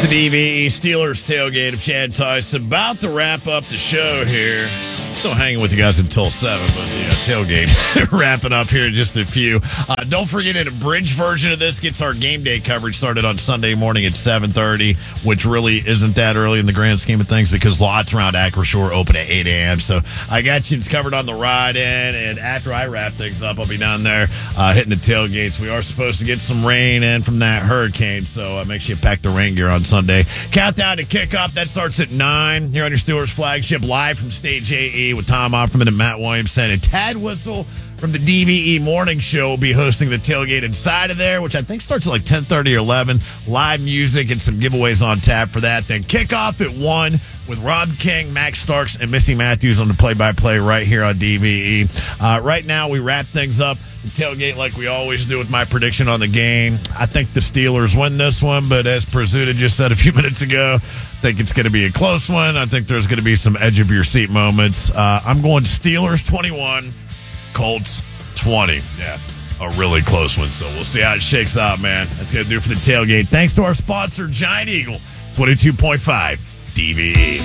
The DVE Steelers tailgate of Chad Tice about to wrap up the show here. Still hanging with you guys until 7, but the tailgate wrapping up here in just a few. Don't forget, an abridged version of this gets our game day coverage started on Sunday morning at 7:30, which really isn't that early in the grand scheme of things because lots around Acroshore open at 8 a.m. So I got you covered on the ride in, and after I wrap things up, I'll be down there hitting the tailgates. We are supposed to get some rain in from that hurricane, so make sure you pack the rain gear on Sunday. Countdown to kickoff, that starts at 9 here on your Steelers flagship, live from Stage AE with Tom Offerman and Matt Williamson. And Tad Whistle from the DVE Morning Show will be hosting the tailgate inside of there, which I think starts at like 10:30 or 11. Live music and some giveaways on tap for that. Then kickoff at 1 with Rob King, Max Starks, and Missy Matthews on the play-by-play right here on DVE. Right now, we wrap things up. The tailgate like we always do with my prediction on the game. I think the Steelers win this one, but as Pursuta just said a few minutes ago, I think it's going to be a close one. I think there's going to be some edge-of-your-seat moments. I'm going Steelers 21, Colts 20. Yeah, a really close one, so we'll see how it shakes out, man. That's going to do it for the tailgate. Thanks to our sponsor, Giant Eagle, 22.5 DVE.